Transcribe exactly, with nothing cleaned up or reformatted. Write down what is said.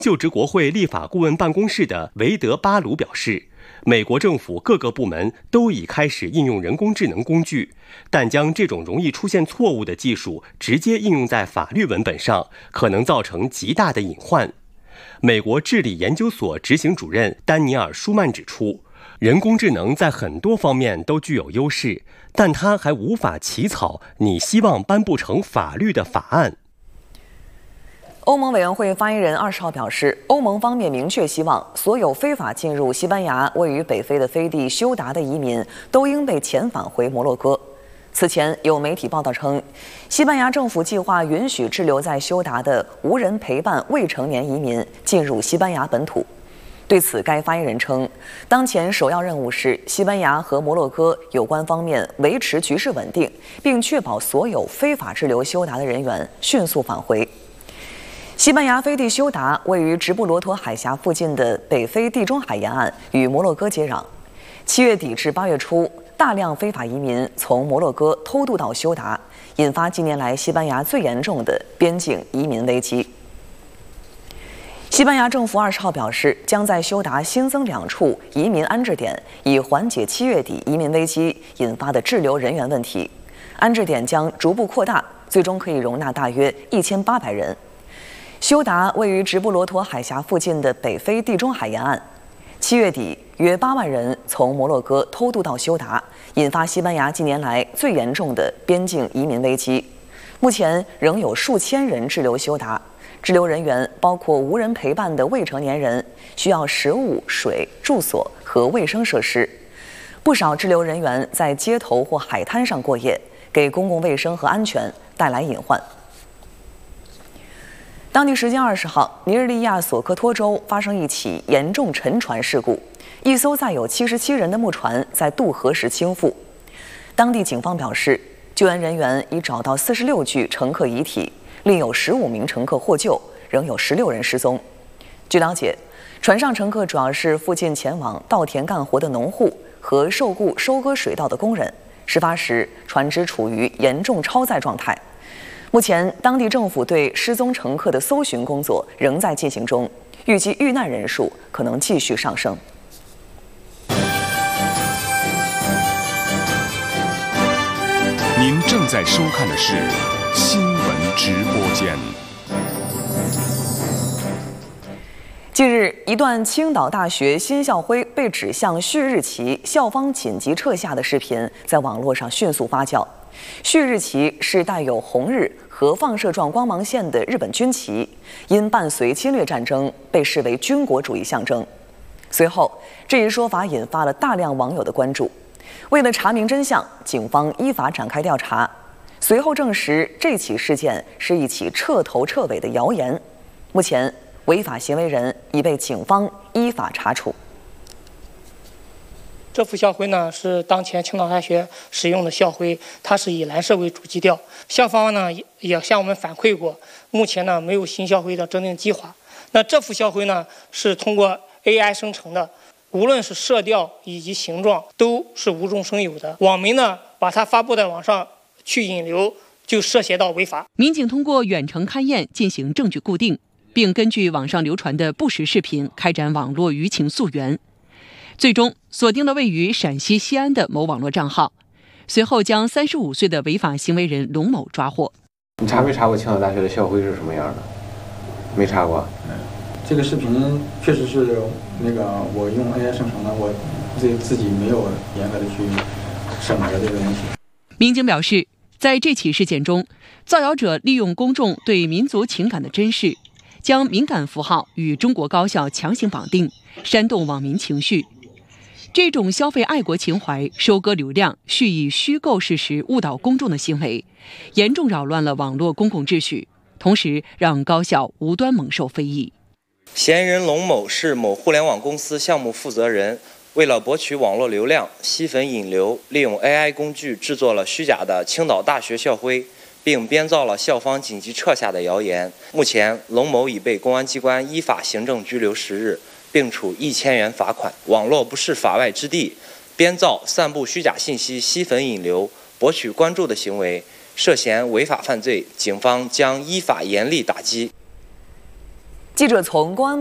就职国会立法顾问办公室的维德巴鲁表示，美国政府各个部门都已开始应用人工智能工具，但将这种容易出现错误的技术直接应用在法律文本上，可能造成极大的隐患。美国治理研究所执行主任丹尼尔·舒曼指出，人工智能在很多方面都具有优势，但它还无法起草你希望颁布成法律的法案。 欧盟委员会发言人二十号表示，欧盟方面明确希望所有非法进入西班牙位于北非的飞地休达的移民都应被遣返回摩洛哥。此前有媒体报道称，西班牙政府计划允许滞留在休达的无人陪伴未成年移民进入西班牙本土。对此，该发言人称，当前首要任务是西班牙和摩洛哥有关方面维持局势稳定，并确保所有非法滞留休达的人员迅速返回。西班牙飞地休达位于直布罗陀海峡附近的北非地中海沿岸，与摩洛哥接壤。七月底至八月初，大量非法移民从摩洛哥偷渡到休达，引发近年来西班牙最严重的边境移民危机。西班牙政府二十号表示，将在休达新增两处移民安置点，以缓解七月底移民危机引发的滞留人员问题。安置点将逐步扩大，最终可以容纳大约一千八百人。休达位于直布罗陀海峡附近的北非地中海沿岸。七月底，约八万人从摩洛哥偷渡到休达，引发西班牙近年来最严重的边境移民危机。目前仍有数千人滞留休达，滞留人员包括无人陪伴的未成年人，需要食物、水、住所和卫生设施。不少滞留人员在街头或海滩上过夜，给公共卫生和安全带来隐患。当地时间二十号，尼日利亚索科托州发生一起严重沉船事故，一艘载有七十七人的木船在渡河时倾覆。当地警方表示，救援人员已找到四十六具乘客遗体，另有十五名乘客获救，仍有十六人失踪。据了解，船上乘客主要是附近前往稻田干活的农户和受雇收割水稻的工人。事发时，船只处于严重超载状态。目前，当地政府对失踪乘客的搜寻工作仍在进行中，预计遇难人数可能继续上升。 您正在收看的是新闻直播间。 近日，一段青岛大学新校徽被指向旭日旗，校方紧急撤下的视频在网络上迅速发酵。旭日旗是带有红日和放射状光芒线的日本军旗，因伴随侵略战争被视为军国主义象征。随后，这一说法引发了大量网友的关注。为了查明真相，警方依法展开调查。随后证实，这起事件是一起彻头彻尾的谣言。目前，违法行为人已被警方依法查处。 这幅校徽呢是当前青岛大学使用的校徽，它是以蓝色为主基调。校方呢也向我们反馈过，目前呢没有新校徽的制定计划。那这幅校徽呢是通过 A I 生成的，无论是色调以及形状都是无中生有的。网民呢把它发布在网上去引流，就涉嫌到违法。 民警通过远程勘验进行证据固定，并根据网上流传的不实视频开展网络舆情溯源。最终锁定了位于陕西西安的某网络账号，随后将三十五岁的违法行为人龙某抓获。 你查没查过青岛大学的校徽是什么样的？没查过。 嗯，这个视频确实是那个我用 A I 生成的，我自自己没有严格的去审核这个东西。 民警表示，在这起事件中，造谣者利用公众对民族情感的珍视，将敏感符号与中国高校强行绑定，煽动网民情绪。这种消费爱国情怀、收割流量、蓄意虚构事实、误导公众的行为，严重扰乱了网络公共秩序，同时让高校无端蒙受非议。 嫌疑人龙某是某互联网公司项目负责人，为了博取网络流量、吸粉引流，利用 A I 工具制作了虚假的青岛大学校徽，并编造了校方紧急撤下的谣言。目前，龙某已被公安机关依法行政拘留十日，并处一千元罚款。网络不是法外之地，编造、散布虚假信息、吸粉引流、博取关注的行为，涉嫌违法犯罪，警方将依法严厉打击。 记者从公安